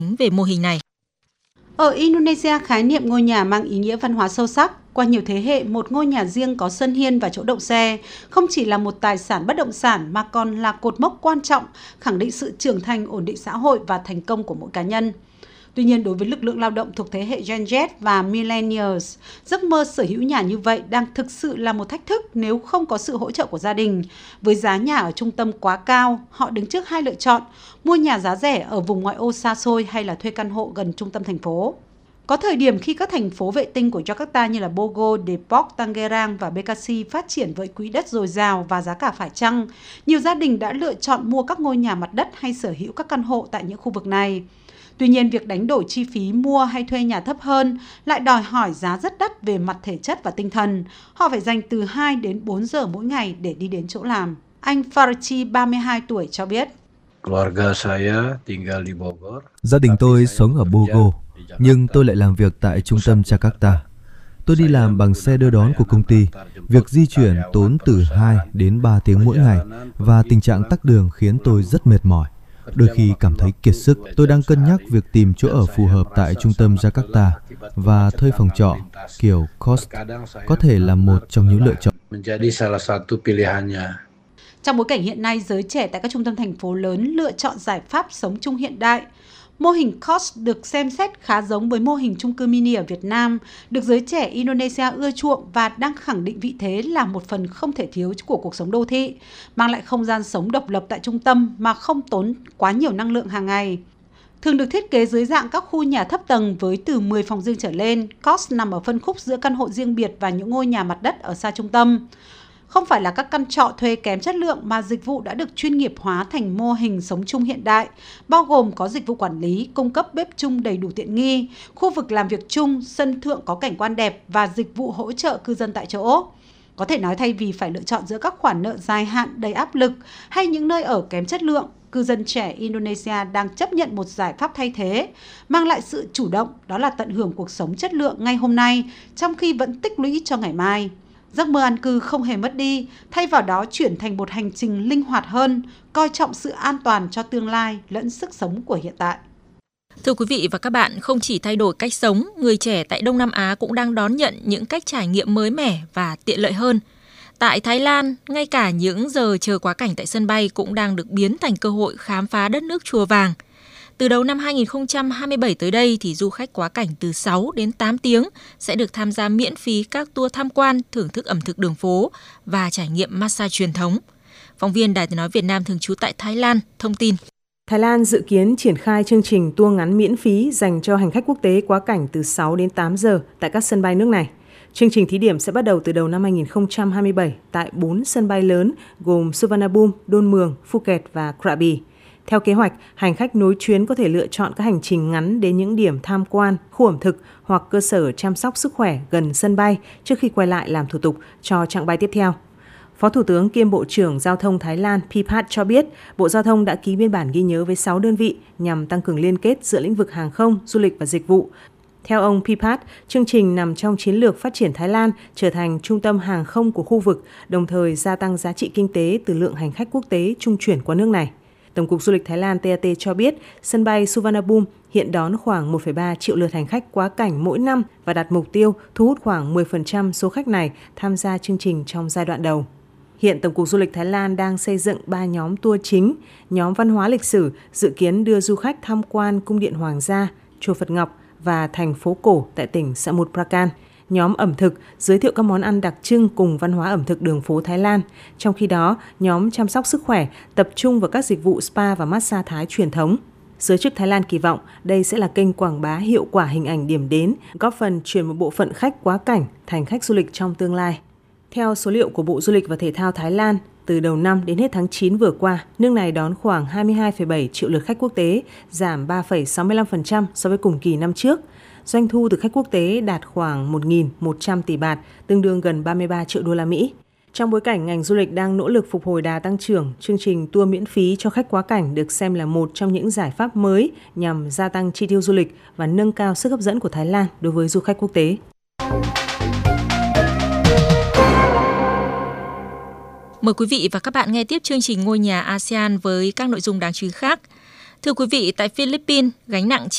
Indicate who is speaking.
Speaker 1: về mô hình này.
Speaker 2: Ở Indonesia, khái niệm ngôi nhà mang ý nghĩa văn hóa sâu sắc. Qua nhiều thế hệ, một ngôi nhà riêng có sân hiên và chỗ đậu xe không chỉ là một tài sản bất động sản mà còn là cột mốc quan trọng, khẳng định sự trưởng thành, ổn định xã hội và thành công của mỗi cá nhân. Tuy nhiên, đối với lực lượng lao động thuộc thế hệ Gen Z và Millennials, giấc mơ sở hữu nhà như vậy đang thực sự là một thách thức nếu không có sự hỗ trợ của gia đình. Với giá nhà ở trung tâm quá cao, họ đứng trước hai lựa chọn: mua nhà giá rẻ ở vùng ngoại ô xa xôi hay là thuê căn hộ gần trung tâm thành phố. Có thời điểm khi các thành phố vệ tinh của Jakarta như là Bogor, Depok, Tangerang và Bekasi phát triển với quỹ đất dồi dào và giá cả phải chăng, nhiều gia đình đã lựa chọn mua các ngôi nhà mặt đất hay sở hữu các căn hộ tại những khu vực này. Tuy nhiên, việc đánh đổi chi phí mua hay thuê nhà thấp hơn lại đòi hỏi giá rất đắt về mặt thể chất và tinh thần. Họ phải dành từ 2 đến 4 giờ mỗi ngày để đi đến chỗ làm. Anh Farchi, 32 tuổi, cho biết.
Speaker 3: Gia đình tôi sống ở Bogor, nhưng tôi lại làm việc tại trung tâm Jakarta. Tôi đi làm bằng xe đưa đón của công ty. Việc di chuyển tốn từ 2 đến 3 tiếng mỗi ngày và tình trạng tắc đường khiến tôi rất mệt mỏi. Đôi khi cảm thấy kiệt sức. Tôi đang cân nhắc việc tìm chỗ ở phù hợp tại trung tâm Jakarta và thuê phòng trọ kiểu Cost có thể là một trong những lựa chọn.
Speaker 2: Trong bối cảnh hiện nay, giới trẻ tại các trung tâm thành phố lớn lựa chọn giải pháp sống chung hiện đại. Mô hình Cost được xem xét khá giống với mô hình chung cư mini ở Việt Nam, được giới trẻ Indonesia ưa chuộng và đang khẳng định vị thế là một phần không thể thiếu của cuộc sống đô thị, mang lại không gian sống độc lập tại trung tâm mà không tốn quá nhiều năng lượng hàng ngày. Thường được thiết kế dưới dạng các khu nhà thấp tầng với từ 10 phòng riêng trở lên, Cost nằm ở phân khúc giữa căn hộ riêng biệt và những ngôi nhà mặt đất ở xa trung tâm. Không phải là các căn trọ thuê kém chất lượng mà dịch vụ đã được chuyên nghiệp hóa thành mô hình sống chung hiện đại, bao gồm có dịch vụ quản lý, cung cấp bếp chung đầy đủ tiện nghi, khu vực làm việc chung, sân thượng có cảnh quan đẹp và dịch vụ hỗ trợ cư dân tại chỗ. Có thể nói thay vì phải lựa chọn giữa các khoản nợ dài hạn đầy áp lực hay những nơi ở kém chất lượng, cư dân trẻ Indonesia đang chấp nhận một giải pháp thay thế, mang lại sự chủ động, đó là tận hưởng cuộc sống chất lượng ngay hôm nay, trong khi vẫn tích lũy cho ngày mai. Giấc mơ an cư không hề mất đi, thay vào đó chuyển thành một hành trình linh hoạt hơn, coi trọng sự an toàn cho tương lai lẫn sức sống của hiện tại.
Speaker 1: Thưa quý vị và các bạn, không chỉ thay đổi cách sống, người trẻ tại Đông Nam Á cũng đang đón nhận những cách trải nghiệm mới mẻ và tiện lợi hơn. Tại Thái Lan, ngay cả những giờ chờ quá cảnh tại sân bay cũng đang được biến thành cơ hội khám phá đất nước chùa vàng. Từ đầu năm 2027 tới đây thì du khách quá cảnh từ 6 đến 8 tiếng sẽ được tham gia miễn phí các tour tham quan, thưởng thức ẩm thực đường phố và trải nghiệm massage truyền thống. Phóng viên Đài Tiếng nói Việt Nam thường trú tại Thái Lan thông tin.
Speaker 4: Thái Lan dự kiến triển khai chương trình tour ngắn miễn phí dành cho hành khách quốc tế quá cảnh từ 6 đến 8 giờ tại các sân bay nước này. Chương trình thí điểm sẽ bắt đầu từ đầu năm 2027 tại 4 sân bay lớn gồm Suvarnabhumi, Đôn Mường, Phuket và Krabi. Theo kế hoạch, hành khách nối chuyến có thể lựa chọn các hành trình ngắn đến những điểm tham quan, khu ẩm thực hoặc cơ sở chăm sóc sức khỏe gần sân bay trước khi quay lại làm thủ tục cho chặng bay tiếp theo. Phó Thủ tướng kiêm Bộ trưởng Giao thông Thái Lan Phipat cho biết, Bộ Giao thông đã ký biên bản ghi nhớ với 6 đơn vị nhằm tăng cường liên kết giữa lĩnh vực hàng không, du lịch và dịch vụ. Theo ông Phipat, chương trình nằm trong chiến lược phát triển Thái Lan trở thành trung tâm hàng không của khu vực, đồng thời gia tăng giá trị kinh tế từ lượng hành khách quốc tế trung chuyển qua nước này. Tổng cục Du lịch Thái Lan TAT cho biết, sân bay Suvarnabhumi hiện đón khoảng 1,3 triệu lượt hành khách quá cảnh mỗi năm và đặt mục tiêu thu hút khoảng 10% số khách này tham gia chương trình trong giai đoạn đầu. Hiện Tổng cục Du lịch Thái Lan đang xây dựng 3 nhóm tour chính. Nhóm văn hóa lịch sử dự kiến đưa du khách tham quan Cung điện Hoàng gia, Chùa Phật Ngọc và thành phố cổ tại tỉnh Samut Prakan. Nhóm ẩm thực giới thiệu các món ăn đặc trưng cùng văn hóa ẩm thực đường phố Thái Lan. Trong khi đó, nhóm chăm sóc sức khỏe tập trung vào các dịch vụ spa và massage Thái truyền thống. Giới chức Thái Lan kỳ vọng đây sẽ là kênh quảng bá hiệu quả hình ảnh điểm đến, góp phần chuyển một bộ phận khách quá cảnh thành khách du lịch trong tương lai. Theo số liệu của Bộ Du lịch và Thể thao Thái Lan, từ đầu năm đến hết tháng 9 vừa qua, nước này đón khoảng 22,7 triệu lượt khách quốc tế, giảm 3,65% so với cùng kỳ năm trước. Doanh thu từ khách quốc tế đạt khoảng 1.100 tỷ baht, tương đương gần 33 triệu đô la Mỹ. Trong bối cảnh ngành du lịch đang nỗ lực phục hồi đà tăng trưởng, chương trình tour miễn phí cho khách quá cảnh được xem là một trong những giải pháp mới nhằm gia tăng chi tiêu du lịch và nâng cao sức hấp dẫn của Thái Lan đối với du khách quốc tế.
Speaker 1: Mời quý vị và các bạn nghe tiếp chương trình Ngôi nhà ASEAN với các nội dung đáng chú ý khác. Thưa quý vị, tại Philippines, gánh nặng